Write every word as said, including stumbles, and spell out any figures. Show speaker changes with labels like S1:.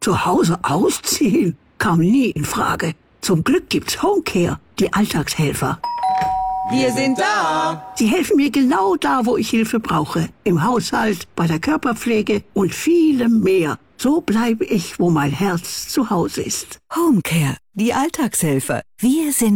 S1: Zu Hause ausziehen? Kam nie in Frage. Zum Glück gibt's Homecare, die Alltagshelfer.
S2: Wir sind da.
S1: Sie helfen mir genau da, wo ich Hilfe brauche. Im Haushalt, bei der Körperpflege und vielem mehr. So bleibe ich, wo mein Herz zu Hause ist.
S3: Homecare, die Alltagshelfer. Wir sind